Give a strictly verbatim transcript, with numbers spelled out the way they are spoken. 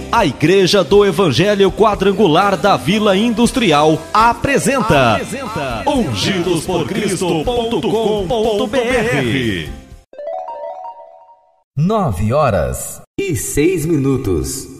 A Igreja do Evangelho Quadrangular da Vila Industrial apresenta, apresenta ungidos por cristo ponto com ponto b r. Nove horas e seis minutos.